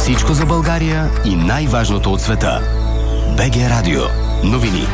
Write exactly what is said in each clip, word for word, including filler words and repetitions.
Всичко за България и най-важното от света. БГ Радио. Новини.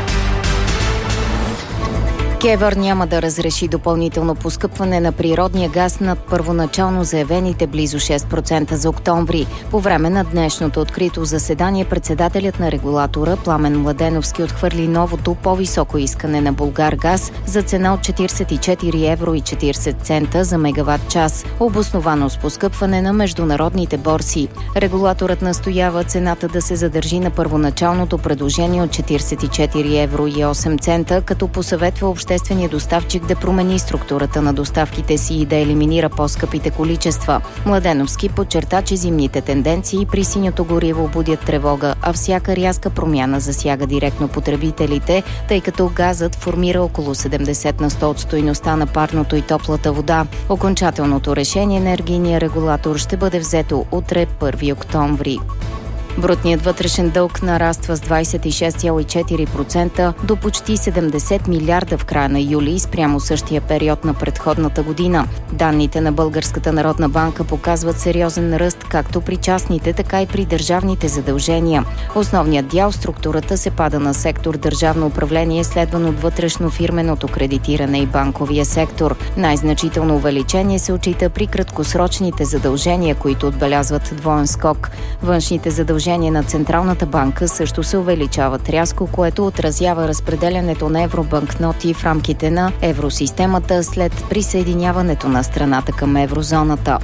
КЕВР няма да разреши допълнително поскъпване на природния газ над първоначално заявените близо шест процента за октомври. По време на днешното открито заседание председателят на регулатора Пламен Младеновски отхвърли новото по-високо искане на Булгаргаз за цена от четиридесет и четири евро и четиридесет цента за мегаватт час, обосновано с поскъпване на международните борси. Регулаторът настоява цената да се задържи на първоначалното предложение от четиридесет и четири евро и осем цента, като посъветва обществения доставчик да промени структурата на доставките си и да елиминира по-скъпите количества. Младеновски подчерта, че зимните тенденции при синьото гориво будят тревога, а всяка рязка промяна засяга директно потребителите, тъй като газът формира около седемдесет на сто от стойността на парното и топлата вода. Окончателното решение на енергийния регулатор ще бъде взето утре, първи октомври. Брутният вътрешен дълг нараства с двадесет и шест цяло и четири процента до почти седемдесет милиарда в края на юли спрямо същия период на предходната година. Данните на Българската народна банка показват сериозен ръст както при частните, така и при държавните задължения. Основният дял в структурата се пада на сектор държавно управление, следван от вътрешно-фирменото кредитиране и банковия сектор. Най-значително увеличение се отчита при краткосрочните задължения, които отбелязват двоен скок. Външните задължения на Централната банка също се увеличават рязко, което отразява разпределянето на евробанкноти в рамките на евросистемата след присъединяването на страната към еврозоната.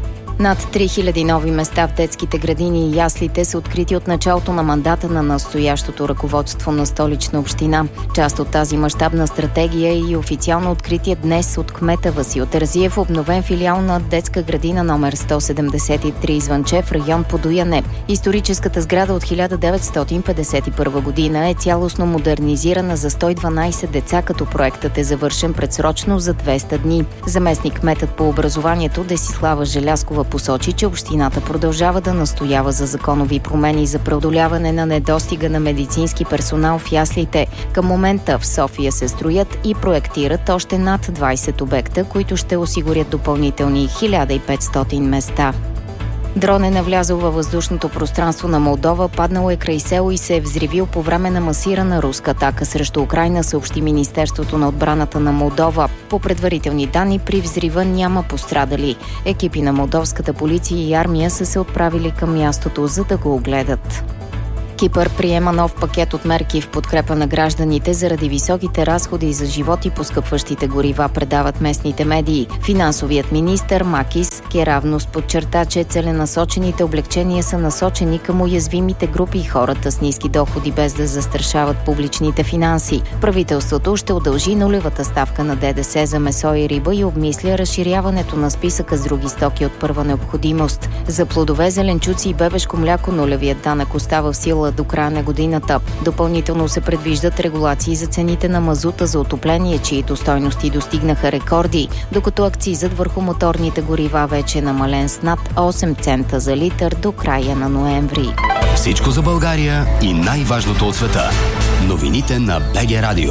Над три хиляди нови места в детските градини и яслите са открити от началото на мандата на настоящото ръководство на Столична община. Част от тази мащабна стратегия е и официално откритие днес от кмета Васил Терзиев обновен филиал на детска градина номер сто седемдесет и три Звънчев, район Подуяне. Историческата сграда от хиляда деветстотин петдесет и първа година е цялостно модернизирана за сто и дванадесет деца, като проектът е завършен предсрочно за двеста дни. Заместник кметът по образованието Десислава Желязкова посочи, че общината продължава да настоява за законови промени за преодоляване на недостига на медицински персонал в яслите. Към момента в София се строят и проектират още над двадесет обекта, които ще осигурят допълнителни хиляда и петстотин места. Дрон е навлязъл във въздушното пространство на Молдова, паднал е край село и се е взривил по време на масирана руска атака срещу Украйна, съобщи Министерството на отбраната на Молдова. По предварителни данни при взрива няма пострадали. Екипи на молдовската полиция и армия са се отправили към мястото, за да го огледат. Кипър приема нов пакет от мерки в подкрепа на гражданите заради високите разходи за живот и поскъпващите горива, предават местните медии. Финансовият министър Макис Керавнос подчерта, че целенасочените облегчения са насочени към уязвимите групи и хората с ниски доходи, без да застрашават публичните финанси. Правителството ще удължи нулевата ставка на ДДС за месо и риба и обмисля разширяването на списъка с други стоки от първа необходимост. За плодове, зеленчуци и бебешко мляко нулевият данък остава в сила до края на годината. Допълнително се предвиждат регулации за цените на мазута за отопление, чието стойности достигнаха рекорди, докато акцизът върху моторните горива вече е намален с над осем цента за литър до края на ноември. Всичко за България и най-важното от света. Новините на БГ Радио.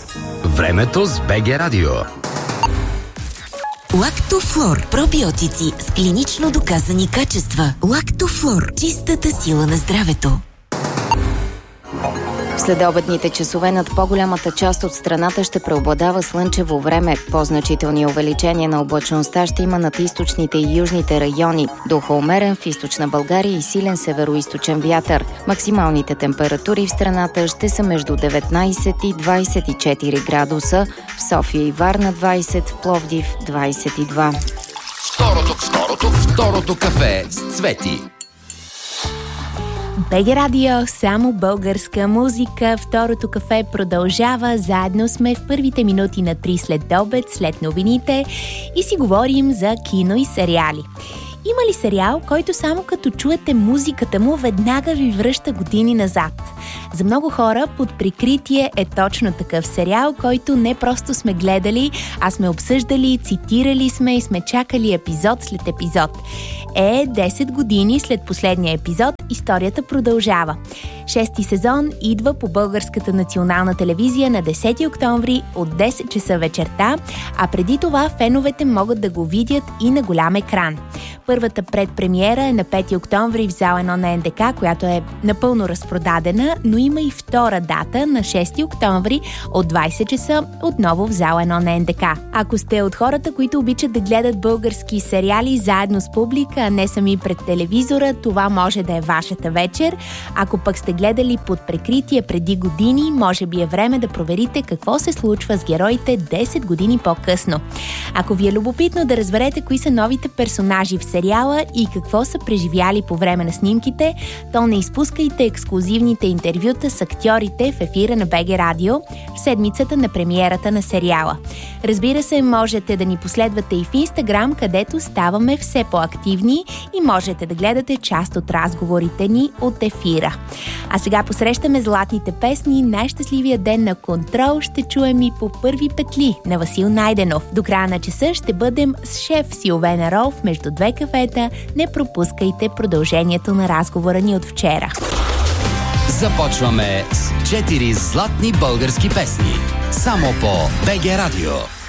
Времето с БГ Радио. Лактофлор. Пробиотици с клинично доказани качества. Лактофлор. Чистата сила на здравето. В следобедните часове над по-голямата част от страната ще преобладава слънчево време. По-значителни увеличения на облачността ще има над източните и южните райони. Духа умерен в източна България и силен североизточен вятър. Максималните температури в страната ще са между деветнадесет и двадесет и четири градуса. В София и Варна двадесет, в Пловдив двадесет и два. Второто, второто, второто кафе с Цвети. БГ Радио, само българска музика. Второто кафе продължава. Заедно сме в първите минути на три след обед, след новините и си говорим за кино и сериали. Има ли сериал, който само като чуете музиката му, веднага ви връща години назад? За много хора Под прикритие е точно такъв сериал, който не просто сме гледали, а сме обсъждали, цитирали сме и сме чакали епизод след епизод. Е, десет години след последния епизод историята продължава. Шести сезон идва по Българската национална телевизия на десети октомври от десет часа вечерта, а преди това феновете могат да го видят и на голям екран. Първата предпремиера е на пети октомври в зала едно на Ен Де Ка, която е напълно разпродадена, но има и втора дата на шести октомври от двайсет часа отново в зала едно на Ен Де Ка. Ако сте от хората, които обичат да гледат български сериали заедно с публика, а не сами пред телевизора, това може да е вашата вечер. Ако пък сте гледали под прикритие преди години, може би е време да проверите какво се случва с героите десет години по-късно. Ако ви е любопитно да разберете кои са новите персонажи в сериала и какво са преживяли по време на снимките, то не изпускайте ексклузивните интервюта с актьорите в ефира на БГ Радио в седмицата на премиерата на сериала. Разбира се, можете да ни последвате и в Инстаграм, където ставаме все по-активни и можете да гледате част от разговорите ни от ефира. А сега посрещаме златните песни. Най-щастливия ден на Контрол ще чуем и по първи петли на Васил Найденов. До края на часа ще бъдем с шеф Силвена Ролф между две кафета. Не пропускайте продължението на разговора ни от вчера. Започваме с четири златни български песни. Само по БГ Радио.